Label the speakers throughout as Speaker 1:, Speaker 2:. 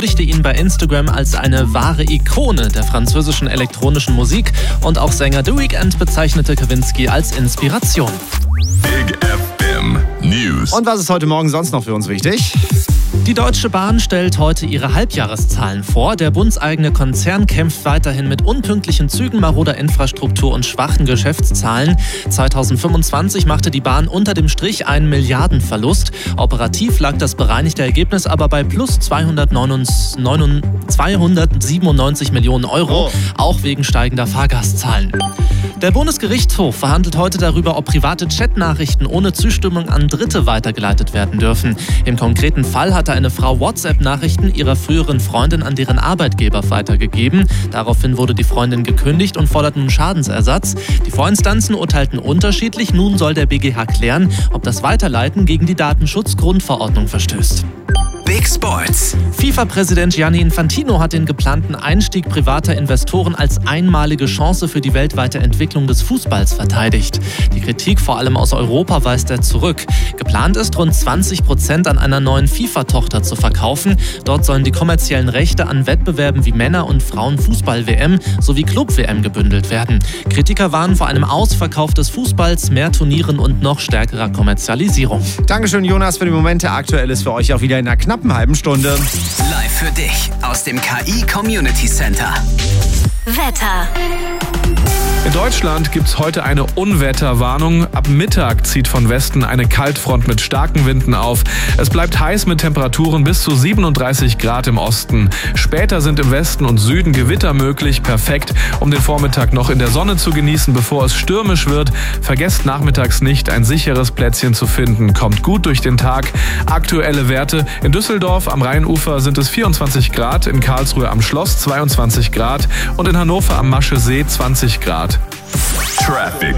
Speaker 1: würdigte ihn bei Instagram als eine wahre Ikone der französischen elektronischen Musik und auch Sänger The Weeknd bezeichnete Kavinsky als Inspiration.
Speaker 2: Big FM News.
Speaker 3: Und was ist heute Morgen sonst noch für uns wichtig?
Speaker 1: Die Deutsche Bahn stellt heute ihre Halbjahreszahlen vor. Der bundseigene Konzern kämpft weiterhin mit unpünktlichen Zügen, maroder Infrastruktur und schwachen Geschäftszahlen. 2025 machte die Bahn unter dem Strich einen Milliardenverlust. Operativ lag das bereinigte Ergebnis aber bei plus 297 Millionen Euro, auch wegen steigender Fahrgastzahlen. Der Bundesgerichtshof verhandelt heute darüber, ob private Chatnachrichten ohne Zustimmung an Dritte weitergeleitet werden dürfen. Im konkreten Fall hatte eine Frau WhatsApp-Nachrichten ihrer früheren Freundin an deren Arbeitgeber weitergegeben. Daraufhin wurde die Freundin gekündigt und fordert nun Schadensersatz. Die Vorinstanzen urteilten unterschiedlich. Nun soll der BGH klären, ob das Weiterleiten gegen die Datenschutzgrundverordnung verstößt.
Speaker 2: Big Sports.
Speaker 1: FIFA-Präsident Gianni Infantino hat den geplanten Einstieg privater Investoren als einmalige Chance für die weltweite Entwicklung des Fußballs verteidigt. Die Kritik vor allem aus Europa weist er zurück. Geplant ist, rund 20% an einer neuen FIFA-Tochter zu verkaufen. Dort sollen die kommerziellen Rechte an Wettbewerben wie Männer- und Frauen-Fußball-WM sowie Club-WM gebündelt werden. Kritiker warnen vor einem Ausverkauf des Fußballs, mehr Turnieren und noch stärkerer Kommerzialisierung.
Speaker 3: Dankeschön, Jonas, für die Momente. Aktuell ist für euch auch wieder in einer knappen halben Stunde.
Speaker 4: Live für dich aus dem KI Community Center.
Speaker 5: Wetter.
Speaker 6: In Deutschland gibt es heute eine Unwetterwarnung. Ab Mittag zieht von Westen eine Kaltfront mit starken Winden auf. Es bleibt heiß mit Temperaturen bis zu 37 Grad im Osten. Später sind im Westen und Süden Gewitter möglich. Perfekt, um den Vormittag noch in der Sonne zu genießen, bevor es stürmisch wird. Vergesst nachmittags nicht, ein sicheres Plätzchen zu finden. Kommt gut durch den Tag. Aktuelle Werte: in Düsseldorf am Rheinufer sind es 24 Grad, in Karlsruhe am Schloss 22 Grad und in Hannover am Maschesee 20 Grad.
Speaker 2: Traffic.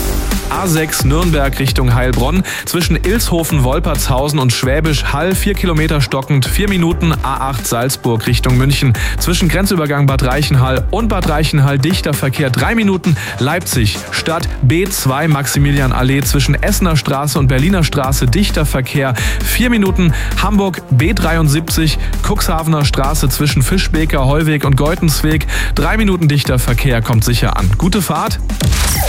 Speaker 6: A6 Nürnberg Richtung Heilbronn. Zwischen Ilshofen, Wolpertshausen und Schwäbisch Hall 4 Kilometer stockend, 4 Minuten. A8 Salzburg Richtung München. Zwischen Grenzübergang Bad Reichenhall und Bad Reichenhall dichter Verkehr 3 Minuten. Leipzig Stadt B2 Maximilianallee zwischen Essener Straße und Berliner Straße dichter Verkehr 4 Minuten. Hamburg B73 Cuxhavener Straße zwischen Fischbeker, Heuweg und Geutensweg 3 Minuten dichter Verkehr, kommt sicher an. Gute Fahrt.